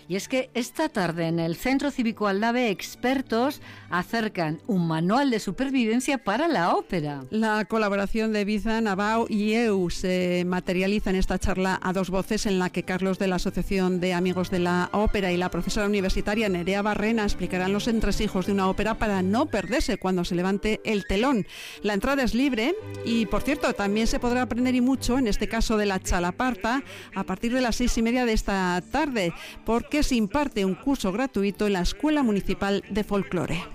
Y es que esta tarde en el Centro Cívico Aldave expertos acercan un manual de supervivencia para la ópera. La colaboración de Bizan, Abao y EU se materializa en esta charla a dos voces en la que Carlos de la Asociación de Amigos de la Ópera y la profesora universitaria Nerea Barrena explicarán los entresijos de una ópera para no perderse cuando se levante el telón. La entrada es libre y, por cierto, también se podrá aprender y mucho, en este caso de la Chalaparta, a partir de las 6:30 de esta tarde, porque se imparte un curso gratuito en la Escuela Municipal de Folclore.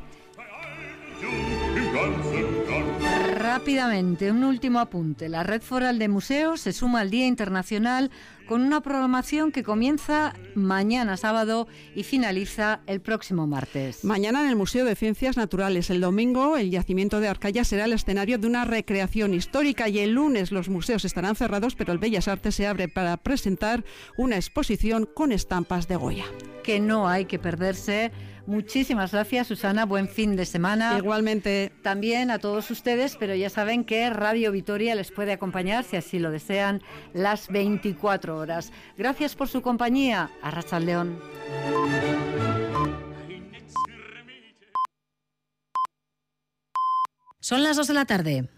Rápidamente, un último apunte. La Red Foral de Museos se suma al Día Internacional con una programación que comienza mañana sábado y finaliza el próximo martes. Mañana en el Museo de Ciencias Naturales, el domingo el yacimiento de Arcaya será el escenario de una recreación histórica y el lunes los museos estarán cerrados, pero el Bellas Artes se abre para presentar una exposición con estampas de Goya. Que no hay que perderse. Muchísimas gracias, Susana. Buen fin de semana. Igualmente. También a todos ustedes, pero ya saben que Radio Vitoria les puede acompañar, si así lo desean, las 24 horas. Gracias por su compañía. Arratsaldeon. Son las 2 de la tarde.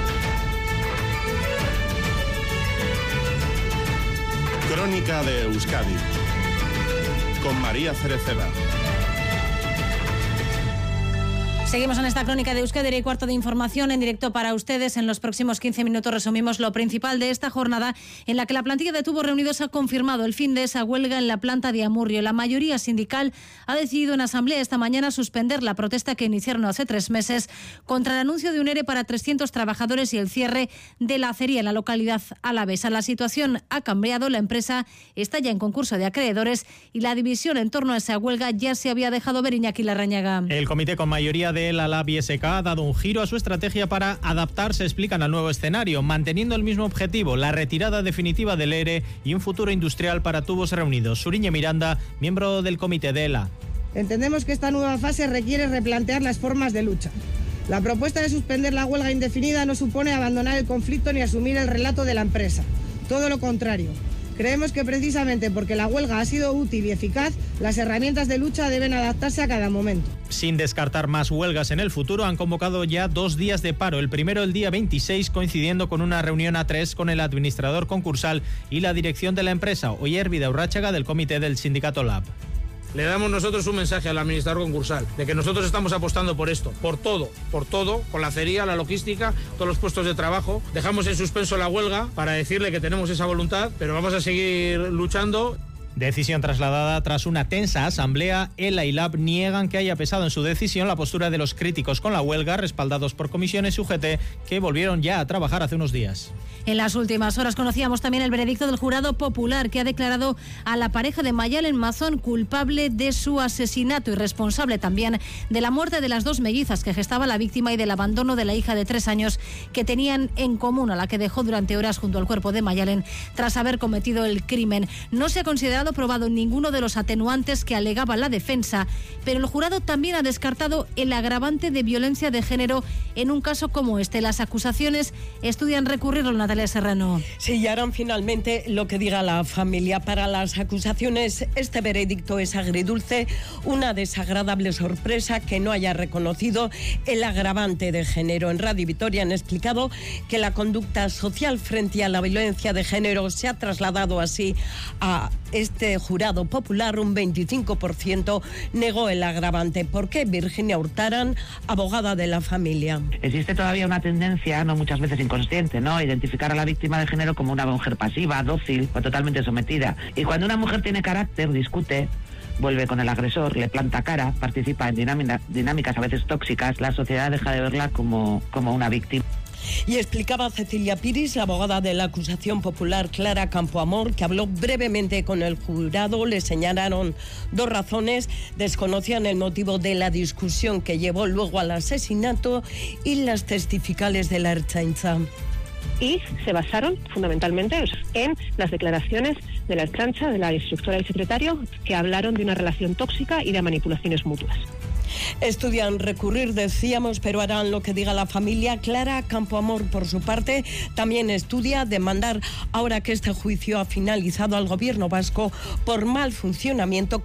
Crónica de Euskadi con María Cereceda. Seguimos en esta crónica de Euskadi y cuarto de información en directo para ustedes. En los próximos 15 minutos resumimos lo principal de esta jornada en la que la plantilla de Tubos Reunidos ha confirmado el fin de esa huelga en la planta de Amurrio. La mayoría sindical ha decidido en asamblea esta mañana suspender la protesta que iniciaron hace 3 meses contra el anuncio de un ERE para 300 trabajadores y el cierre de la acería en la localidad alavesa. La situación ha cambiado, la empresa está ya en concurso de acreedores y la división en torno a esa huelga ya se había dejado ver. Iñaki Larrañaga. El comité con mayoría de la LAB-SK ha dado un giro a su estrategia para adaptarse, explican, al nuevo escenario, manteniendo el mismo objetivo, la retirada definitiva del ERE y un futuro industrial para Tubos Reunidos. Suriñe Miranda, miembro del comité de ELA. Entendemos que esta nueva fase requiere replantear las formas de lucha. La propuesta de suspender la huelga indefinida no supone abandonar el conflicto ni asumir el relato de la empresa. Todo lo contrario. Creemos que precisamente porque la huelga ha sido útil y eficaz, las herramientas de lucha deben adaptarse a cada momento. Sin descartar más huelgas en el futuro, han convocado ya 2 días de paro. El primero el día 26, coincidiendo con una reunión a 3 con el administrador concursal y la dirección de la empresa. Oyer Vidaurráchaga, del comité del sindicato LAB. Le damos nosotros un mensaje al administrador concursal de que nosotros estamos apostando por esto, por todo, con la acería, la logística, todos los puestos de trabajo. Dejamos en suspenso la huelga para decirle que tenemos esa voluntad, pero vamos a seguir luchando. Decisión trasladada tras una tensa asamblea. ELA y LAB niegan que haya pesado en su decisión la postura de los críticos con la huelga, respaldados por comisiones UGT, que volvieron ya a trabajar hace unos días. En las últimas horas conocíamos también el veredicto del jurado popular, que ha declarado a la pareja de Mayalen Mazón culpable de su asesinato y responsable también de la muerte de las 2 mellizas que gestaba la víctima y del abandono de la hija de 3 años que tenían en común, a la que dejó durante horas junto al cuerpo de Mayalen tras haber cometido el crimen. No se ha considerado probado ninguno de los atenuantes que alegaba la defensa, pero el jurado también ha descartado el agravante de violencia de género en un caso como este. Las acusaciones estudian recurrirlo, Natalia Serrano. Sí, y harán finalmente lo que diga la familia. Para las acusaciones, este veredicto es agridulce, una desagradable sorpresa que no haya reconocido el agravante de género. En Radio Vitoria han explicado que la conducta social frente a la violencia de género se ha trasladado así a este jurado popular. Un 25% negó el agravante. ¿Por qué? Virginia Hurtaran, abogada de la familia. Existe todavía una tendencia, no muchas veces inconsciente, ¿no?, a identificar a la víctima de género como una mujer pasiva, dócil o totalmente sometida. Y cuando una mujer tiene carácter, discute, vuelve con el agresor, le planta cara, participa en dinámicas a veces tóxicas, la sociedad deja de verla como una víctima. Y explicaba Cecilia Piris, la abogada de la acusación popular Clara Campoamor, que habló brevemente con el jurado. Le señalaron 2 razones: desconocían el motivo de la discusión que llevó luego al asesinato y las testificales de la Ertzaintza. Y se basaron fundamentalmente en las declaraciones de la Ertzaintza, de la instructora y el secretario, que hablaron de una relación tóxica y de manipulaciones mutuas. Estudian recurrir, decíamos, pero harán lo que diga la familia. Clara Campoamor, por su parte, también estudia demandar, ahora que este juicio ha finalizado, al gobierno vasco por mal funcionamiento